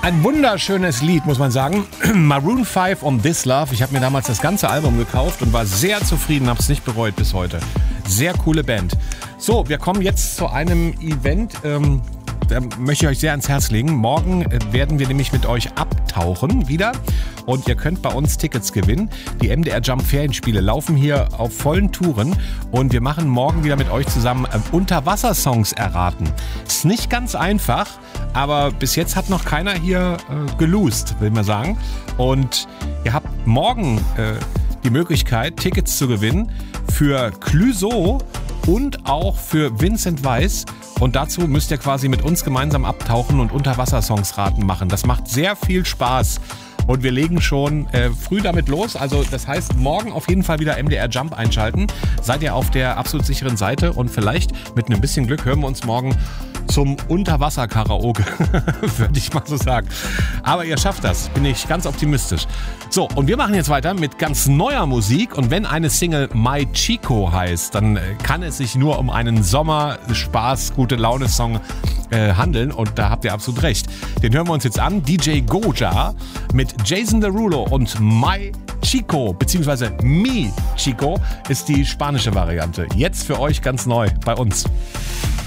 Ein wunderschönes Lied, muss man sagen. Maroon 5 on This Love. Ich habe mir damals das ganze Album gekauft und war sehr zufrieden, habe es nicht bereut bis heute. Sehr coole Band. So, wir kommen jetzt zu einem Event, da möchte ich euch sehr ans Herz legen. Morgen werden wir nämlich mit euch abtauchen wieder und ihr könnt bei uns Tickets gewinnen. Die MDR Jump Ferienspiele laufen hier auf vollen Touren und wir machen morgen wieder mit euch zusammen Unterwassersongs erraten. Ist nicht ganz einfach, aber bis jetzt hat noch keiner hier gelost, will man sagen. Und ihr habt morgen die Möglichkeit, Tickets zu gewinnen für Clouseau und auch für Vincent Weiss. Und dazu müsst ihr quasi mit uns gemeinsam abtauchen und Unterwassersongs raten machen. Das macht sehr viel Spaß. Und wir legen schon früh damit los. Also das heißt, morgen auf jeden Fall wieder MDR Jump einschalten. Seid ihr auf der absolut sicheren Seite. Und vielleicht mit ein bisschen Glück hören wir uns morgen zum Unterwasser-Karaoke, würde ich mal so sagen. Aber ihr schafft das, bin ich ganz optimistisch. So, und wir machen jetzt weiter mit ganz neuer Musik. Und wenn eine Single My Chico heißt, dann kann es sich nur um einen Sommer-Spaß-Gute-Laune-Song handeln. Und da habt ihr absolut recht. Den hören wir uns jetzt an. DJ Goja mit Jason Derulo und My Chico, beziehungsweise Mi Chico ist die spanische Variante. Jetzt für euch ganz neu bei uns.